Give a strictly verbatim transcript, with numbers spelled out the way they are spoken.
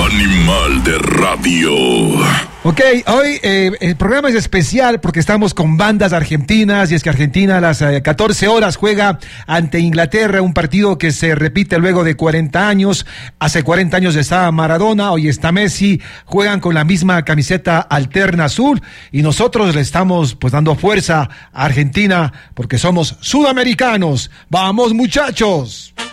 Animal de radio. Ok, hoy eh, el programa es especial porque estamos con bandas argentinas y es que Argentina a las eh, catorce horas juega ante Inglaterra, un partido que se repite luego de cuarenta años. Hace cuarenta años estaba Maradona, hoy está Messi, juegan con la misma camiseta alterna azul y nosotros le estamos pues dando fuerza a Argentina porque somos sudamericanos. ¡Vamos, muchachos!